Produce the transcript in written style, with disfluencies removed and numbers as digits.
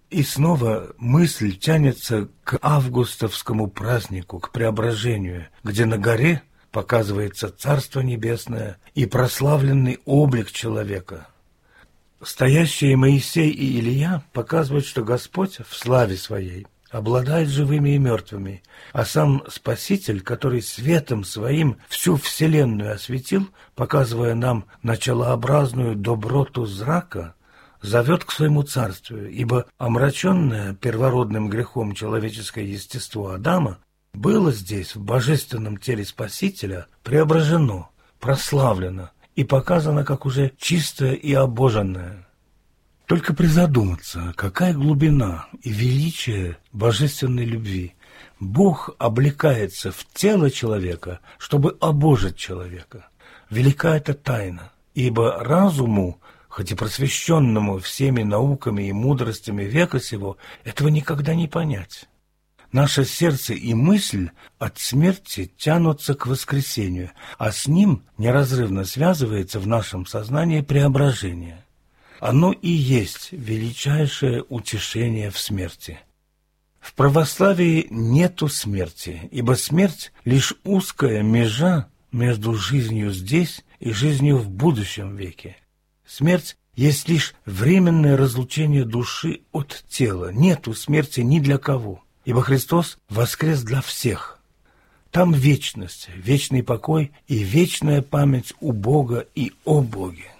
И снова мысль тянется к августовскому празднику, к преображению, где на горе показывается Царство Небесное и прославленный облик человека. Стоящие Моисей и Илия показывают, что Господь в славе Своей обладает живыми и мертвыми, а сам Спаситель, который светом Своим всю вселенную осветил, показывая нам началообразную доброту зрака, зовет к своему царствию, ибо омраченное первородным грехом человеческое естество Адама было здесь, в божественном теле Спасителя, преображено, прославлено и показано как уже чистое и обоженное. Только призадуматься, какая глубина и величие божественной любви. Бог облекается в тело человека, чтобы обожить человека. Велика эта тайна, ибо разуму, хоть и просвещенному всеми науками и мудростями века сего, этого никогда не понять. Наше сердце и мысль от смерти тянутся к воскресению, а с ним неразрывно связывается в нашем сознании преображение. Оно и есть величайшее утешение в смерти. В православии нету смерти, ибо смерть — лишь узкая межа между жизнью здесь и жизнью в будущем веке. Смерть есть лишь временное разлучение души от тела. Нету смерти ни для кого, ибо Христос воскрес для всех. Там вечность, вечный покой и вечная память у Бога и о Боге.